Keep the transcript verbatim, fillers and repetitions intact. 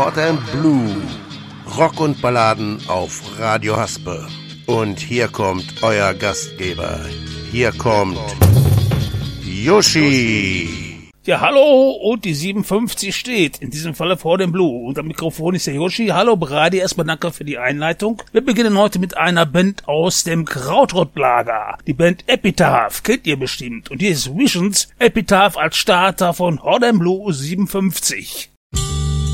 Hot and Blue. Rock und Balladen auf Radio Haspe. Und hier kommt euer Gastgeber. Hier kommt Yoshi. Ja, hallo, und die siebenundfünfzig steht, in diesem Falle vor dem Blue. Und am Mikrofon ist der Yoshi. Hallo, Brady, erstmal danke für die Einleitung. Wir beginnen heute mit einer Band aus dem Krautrottlager. Die Band Epitaph, kennt ihr bestimmt. Und hier ist Visions, Epitaph als Starter von Hot and Blue siebenundfünfzig.